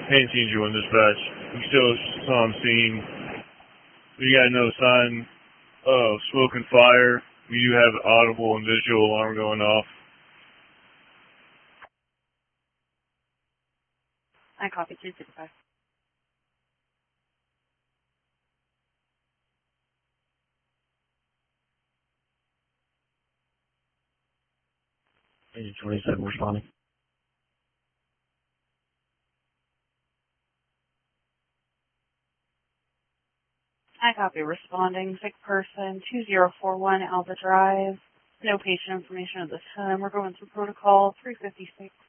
Paint Teacher on dispatch. We still saw him scene. We got no sign of smoke and fire. We do have an audible and visual alarm going off. I copy 365. Agent 27 responding. I copy responding. Sick person, 2041 Alba Drive. No patient information at this time. We're going through protocol 356.